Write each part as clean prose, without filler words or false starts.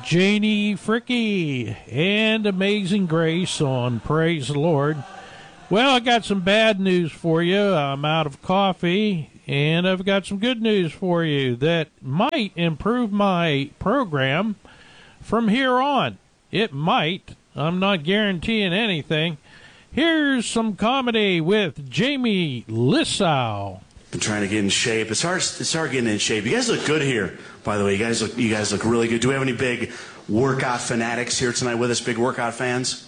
Janie Fricky and Amazing Grace on Praise the Lord. Well, I got some bad news for you. I'm out of coffee, and I've got some good news for you that might improve my program from here on. It might. I'm not guaranteeing anything. Here's some comedy with Jamie Lissow. Been trying to get in shape. It's hard getting in shape. You guys look good here, by the way. You guys look really good. Do we have any big workout fanatics here tonight with us? Big workout fans?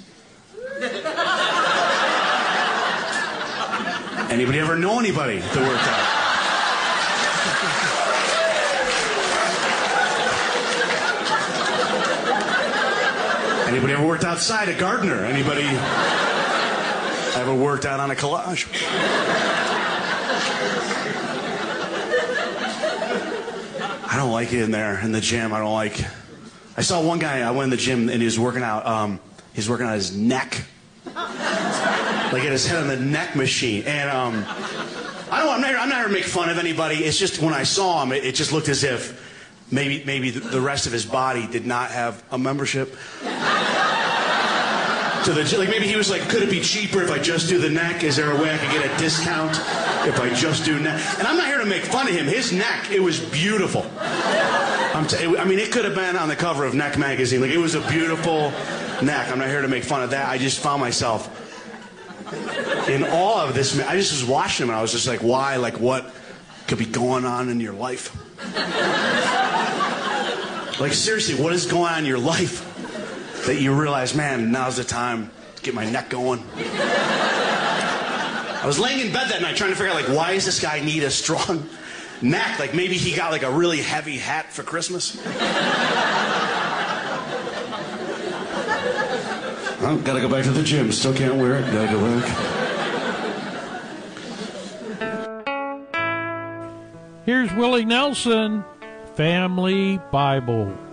Anybody ever know anybody that worked out? Anybody ever worked outside? A gardener? Anybody ever worked out on a collage? I don't like it in there in the gym. I saw one guy. I went in the gym and he was working out. He's working out his neck, like at his head on the neck machine. And I'm not here to make fun of anybody. It's just when I saw him, it just looked as if maybe the rest of his body did not have a membership to the gym. Like maybe he was like, could it be cheaper if I just do the neck? Is there a way I could get a discount if I just do neck? And I'm not here to make fun of him. His neck, it was beautiful. I mean, it could have been on the cover of Neck magazine. Like, it was a beautiful neck. I'm not here to make fun of that. I just found myself in awe of this man. I just was watching him, and I was just like, why? Like, what could be going on in your life? Like, seriously, what is going on in your life that you realize, man, now's the time to get my neck going? I was laying in bed that night trying to figure out, like, why does this guy need a strong neck? Like, maybe he got, like, a really heavy hat for Christmas? Well, gotta go back to the gym. Still can't wear it. Gotta go back. Here's Willie Nelson, Family Bible.